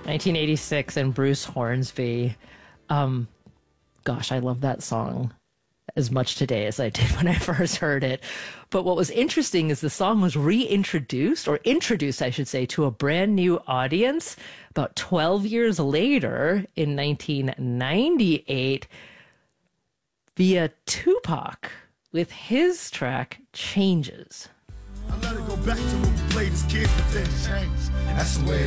1986 and Bruce Hornsby. Gosh, I love that song as much today as I did when I first heard it. But what was interesting is the song was reintroduced, or introduced, I should say, to a brand new audience about 12 years later in 1998 via Tupac with his track Changes. I let it go back to when we played as kids, but then changed. That's the way it